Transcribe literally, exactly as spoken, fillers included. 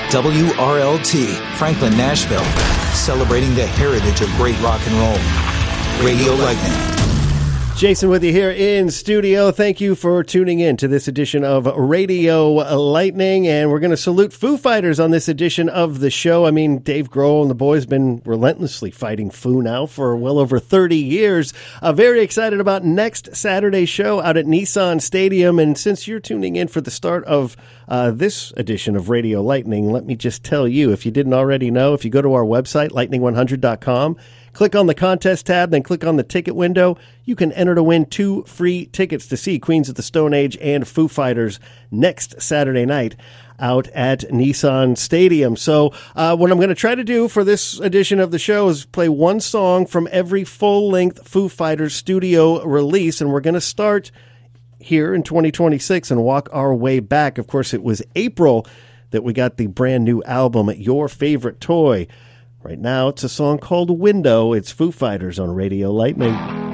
W R L T, Franklin, Nashville, celebrating the heritage of great rock and roll. Radio Lightning. Jason with you here in studio. Thank you for tuning in to this edition of Radio Lightning, and we're going to salute Foo Fighters on this edition of the show. I mean, Dave Grohl and the boys have been relentlessly fighting Foo now for well over thirty years. Uh, very excited about next Saturday's show out at Nissan Stadium, and since you're tuning in for the start of uh, this edition of Radio Lightning, let me just tell you, if you didn't already know, if you go to our website, lightning one hundred dot com, click on the contest tab, then click on the ticket window. You can enter to win two free tickets to see Queens of the Stone Age and Foo Fighters next Saturday night out at Nissan Stadium. So uh, what I'm going to try to do for this edition of the show is play one song from every full-length Foo Fighters studio release, and we're going to start here in twenty twenty-six and walk our way back. Of course, it was April that we got the brand new album, Your Favorite Toy. Right now, it's a song called Window. It's Foo Fighters on Radio Lightning.